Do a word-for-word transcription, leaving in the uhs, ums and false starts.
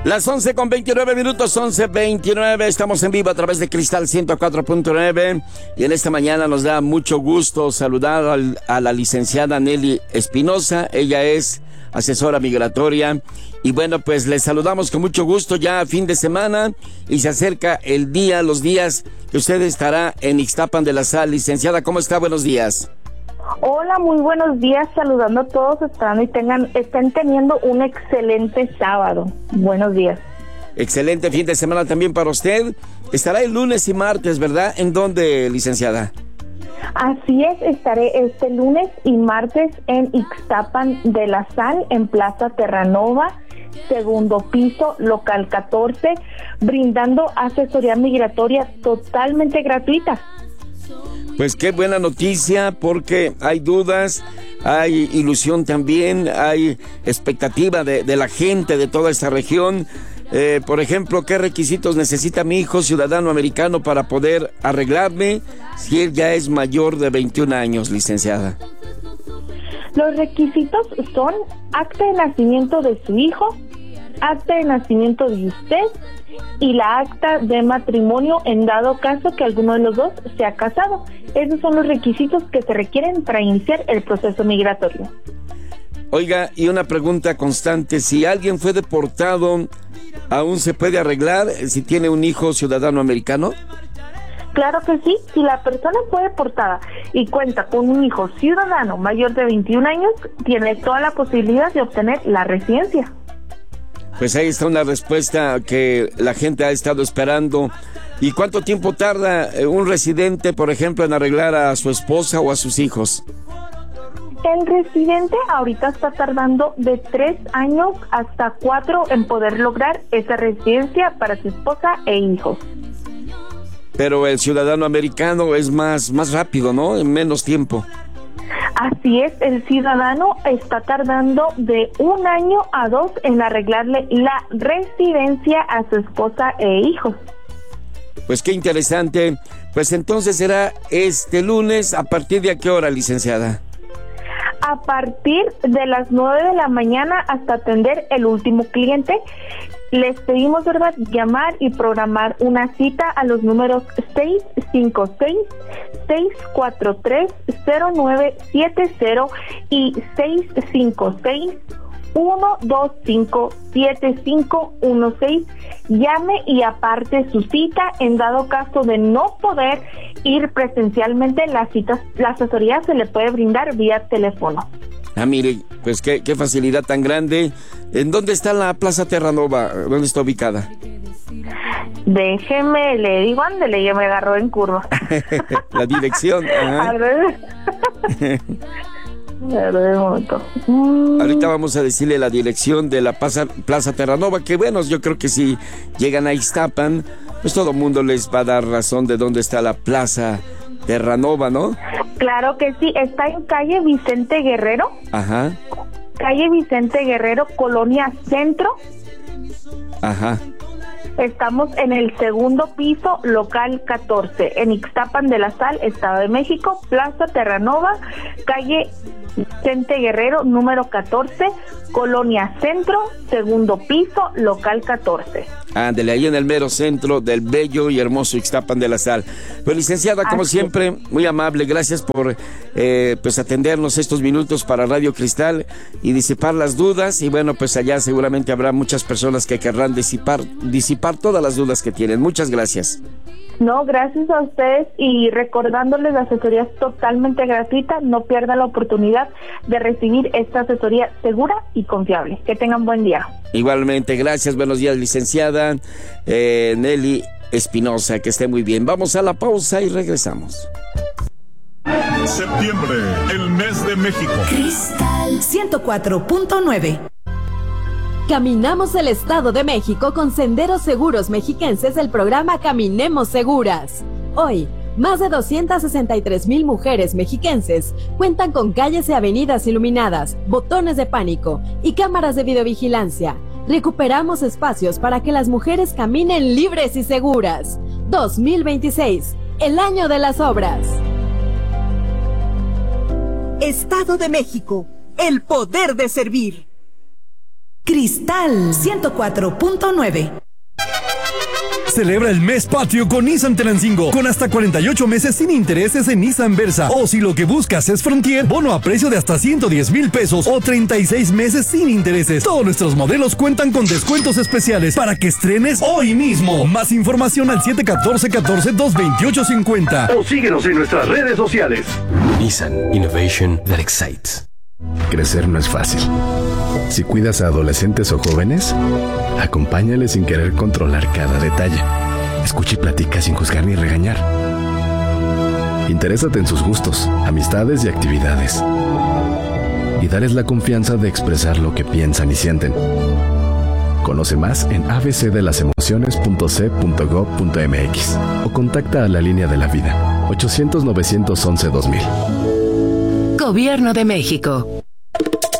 Las once con veintinueve minutos, once veintinueve, estamos en vivo a través de Cristal ciento cuatro punto nueve y en esta mañana nos da mucho gusto saludar al, a la licenciada Nelly Espinosa. Ella es asesora migratoria y bueno, pues les saludamos con mucho gusto ya a fin de semana y se acerca el día, los días que usted estará en Ixtapan de la Sal. Licenciada, ¿cómo está? Buenos días. Hola, muy buenos días, saludando a todos, esperando y tengan, estén teniendo un excelente sábado. Buenos días. Excelente fin de semana también para usted. Estará el lunes y martes, ¿verdad? ¿En dónde, licenciada? Así es, estaré este lunes y martes en Ixtapan de la Sal, en Plaza Terranova, segundo piso, local catorce, brindando asesoría migratoria totalmente gratuita. Pues qué buena noticia, porque hay dudas, hay ilusión también, hay expectativa de, de la gente de toda esta región. Eh, por ejemplo, ¿qué requisitos necesita mi hijo ciudadano americano para poder arreglarme si él ya es mayor de veintiún años, licenciada? Los requisitos son acta de nacimiento de su hijo, acta de nacimiento de usted y la acta de matrimonio en dado caso que alguno de los dos sea casado. Esos son los requisitos que se requieren para iniciar el proceso migratorio. Oiga, y una pregunta constante, si alguien fue deportado, ¿aún se puede arreglar si tiene un hijo ciudadano americano? Claro que sí, si la persona fue deportada y cuenta con un hijo ciudadano mayor de veintiún años, tiene toda la posibilidad de obtener la residencia. Pues ahí está una respuesta que la gente ha estado esperando. ¿Y cuánto tiempo tarda un residente, por ejemplo, en arreglar a su esposa o a sus hijos? El residente ahorita está tardando de tres años hasta cuatro en poder lograr esa residencia para su esposa e hijos. Pero el ciudadano americano es más, más rápido, ¿no? En menos tiempo. Así es, el ciudadano está tardando de un año a dos en arreglarle la residencia a su esposa e hijos. Pues qué interesante. Pues entonces será este lunes, ¿a partir de a qué hora, licenciada? A partir de las nueve de la mañana hasta atender el último cliente. Les pedimos, ¿verdad?, llamar y programar una cita a los números seis cinco seis, seis cuatro tres, cero nueve siete cero y seis cinco seis, uno dos cinco, siete cinco uno seis. Llame y aparte su cita. En dado caso de no poder ir presencialmente, la cita, la asesoría se le puede brindar vía teléfono. Ah, mire, pues qué, qué facilidad tan grande. ¿En dónde está la Plaza Terranova? ¿Dónde está ubicada? Déjeme, le digo, ándele, ya me agarró en curva. La dirección. A ver. A ver, un momento. Ahorita vamos a decirle la dirección de la Plaza, Plaza Terranova, que bueno, yo creo que si llegan a Ixtapan, pues todo el mundo les va a dar razón de dónde está la Plaza Terranova, ¿no? Claro que sí, está en calle Vicente Guerrero. Ajá. Calle Vicente Guerrero, Colonia Centro. Ajá. Estamos en el segundo piso, local catorce, en Ixtapan de la Sal, Estado de México, Plaza Terranova, calle Vicente Guerrero, número catorce, Colonia Centro, segundo piso, local catorce. Ándele, ahí en el mero centro del bello y hermoso Ixtapan de la Sal. Pues licenciada, como Así. siempre, muy amable, gracias por eh, pues atendernos estos minutos para Radio Cristal y disipar las dudas. Y bueno, pues allá seguramente habrá muchas personas que querrán disipar, disipar todas las dudas que tienen. Muchas gracias. No, gracias a ustedes y recordándoles la asesoría es totalmente gratuita. No pierdan la oportunidad de recibir esta asesoría segura y confiable. Que tengan buen día. Igualmente, gracias. Buenos días, licenciada eh, Nelly Espinosa. Que esté muy bien. Vamos a la pausa y regresamos. Septiembre, el mes de México. Cristal ciento cuatro punto nueve. Caminamos el Estado de México con Senderos Seguros Mexiquenses del programa Caminemos Seguras. Hoy, más de doscientas sesenta y tres mil mujeres mexiquenses cuentan con calles y avenidas iluminadas, botones de pánico y cámaras de videovigilancia. Recuperamos espacios para que las mujeres caminen libres y seguras. dos mil veintiséis, el año de las obras. Estado de México, el poder de servir. Cristal ciento cuatro punto nueve. Celebra el mes patrio con Nissan Tenancingo, con hasta cuarenta y ocho meses sin intereses en Nissan Versa. O si lo que buscas es Frontier, bono a precio de hasta ciento diez mil pesos o treinta y seis meses sin intereses. Todos nuestros modelos cuentan con descuentos especiales para que estrenes hoy mismo. Más información al siete uno cuatro, uno cuatro, dos dos ocho cinco cero o síguenos en nuestras redes sociales. Nissan Innovation that excites. Crecer no es fácil. Si cuidas a adolescentes o jóvenes, acompáñales sin querer controlar cada detalle. Escucha y platica sin juzgar ni regañar. Interésate en sus gustos, amistades y actividades. Y darles la confianza de expresar lo que piensan y sienten. Conoce más en a b c de las emociones punto c punto gov punto m x o contacta a la Línea de la Vida ochocientos, novecientos once, dos mil. Gobierno de México.